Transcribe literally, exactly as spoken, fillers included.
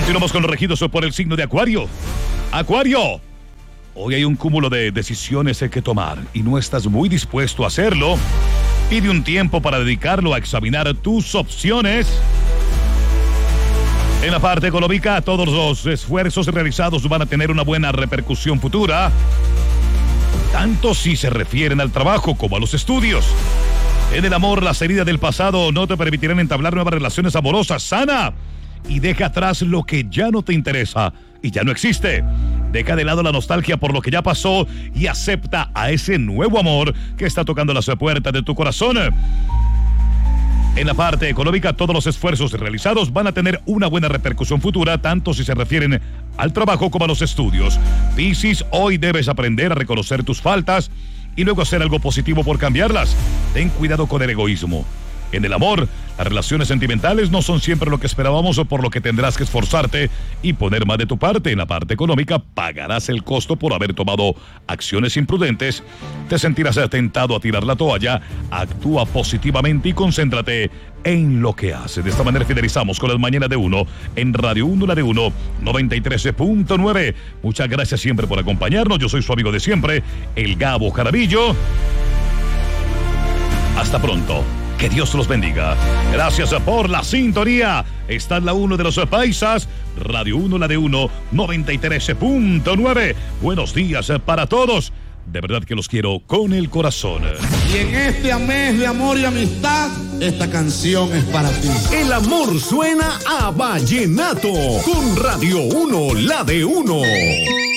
Continuamos con los regidos por el signo de Acuario. Acuario, hoy hay un cúmulo de decisiones que tomar y no estás muy dispuesto a hacerlo. Pide un tiempo para dedicarlo a examinar tus opciones. En la parte económica, todos los esfuerzos realizados van a tener una buena repercusión futura, tanto si se refieren al trabajo como a los estudios. En el amor, las heridas del pasado no te permitirán entablar nuevas relaciones amorosas. Sana y deja atrás lo que ya no te interesa y ya no existe. Deja de lado la nostalgia por lo que ya pasó y acepta a ese nuevo amor que está tocando las puertas de tu corazón. En la parte económica, todos los esfuerzos realizados van a tener una buena repercusión futura, tanto si se refieren al trabajo como a los estudios. Piscis, hoy debes aprender a reconocer tus faltas y luego hacer algo positivo por cambiarlas. Ten cuidado con el egoísmo. En el amor, las relaciones sentimentales no son siempre lo que esperábamos, por lo que tendrás que esforzarte y poner más de tu parte. En la parte económica, pagarás el costo por haber tomado acciones imprudentes. Te sentirás tentado a tirar la toalla. Actúa positivamente y concéntrate en lo que hace. De esta manera finalizamos con las mañanas de uno en Radio uno, la de uno, noventa y tres punto nueve. Muchas gracias siempre por acompañarnos. Yo soy su amigo de siempre, el Gabo Jaramillo. Hasta pronto. Que Dios los bendiga. Gracias por la sintonía. Está en la uno de los paisas. Radio uno, la de uno, noventa y tres punto nueve. Buenos días para todos. De verdad que los quiero con el corazón. Y en este mes de amor y amistad, esta canción es para ti. El amor suena a vallenato. Con Radio uno, la de uno.